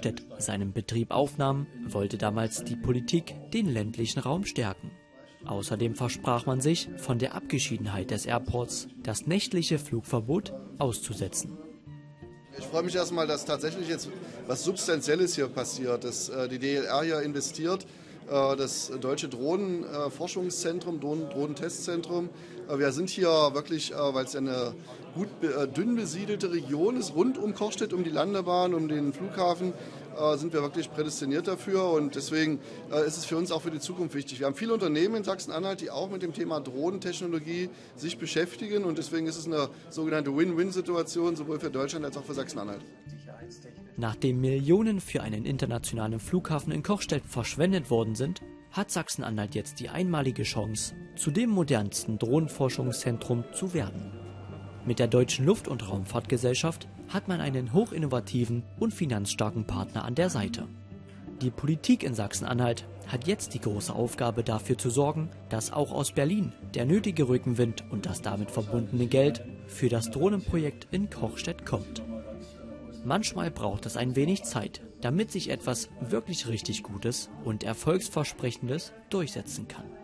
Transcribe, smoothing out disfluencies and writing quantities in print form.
Kochstedt seinen Betrieb aufnahm, wollte damals die Politik den ländlichen Raum stärken. Außerdem versprach man sich, von der Abgeschiedenheit des Airports das nächtliche Flugverbot auszusetzen. Ich freue mich erstmal, dass tatsächlich jetzt was Substanzielles hier passiert, dass die DLR hier investiert, das Deutsche Drohnenforschungszentrum, Drohnentestzentrum. Wir sind hier wirklich, weil es eine gut dünn besiedelte Region ist, rund um Kochstedt, um die Landebahn, um den Flughafen, sind wir wirklich prädestiniert dafür und deswegen ist es für uns auch für die Zukunft wichtig. Wir haben viele Unternehmen in Sachsen-Anhalt, die auch mit dem Thema Drohnentechnologie sich beschäftigen und deswegen ist es eine sogenannte Win-Win-Situation, sowohl für Deutschland als auch für Sachsen-Anhalt. Nachdem Millionen für einen internationalen Flughafen in Kochstedt verschwendet worden sind, hat Sachsen-Anhalt jetzt die einmalige Chance, zu dem modernsten Drohnenforschungszentrum zu werden. Mit der Deutschen Luft- und Raumfahrtgesellschaft hat man einen hochinnovativen und finanzstarken Partner an der Seite. Die Politik in Sachsen-Anhalt hat jetzt die große Aufgabe, dafür zu sorgen, dass auch aus Berlin der nötige Rückenwind und das damit verbundene Geld für das Drohnenprojekt in Kochstedt kommt. Manchmal braucht es ein wenig Zeit, damit sich etwas wirklich richtig Gutes und Erfolgsversprechendes durchsetzen kann.